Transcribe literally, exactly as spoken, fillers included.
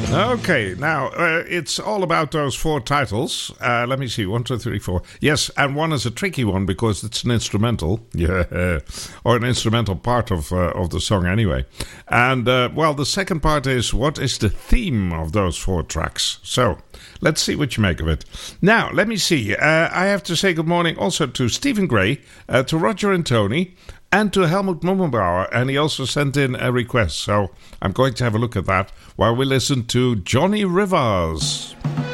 Okay, now uh, it's all about those four titles. Uh, let me see, one, two, three, four. Yes, and one is a tricky one because it's an instrumental, yeah, or an instrumental part of uh, of the song anyway. And uh, well, the second part is what is the theme of those four tracks? So let's see what you make of it. Now, let me see. Uh, I have to say good morning also to Stephen Gray, uh, to Roger and Tony, and to Helmut Mummenbauer, and he also sent in a request, so I'm going to have a look at that while we listen to Johnny Rivers.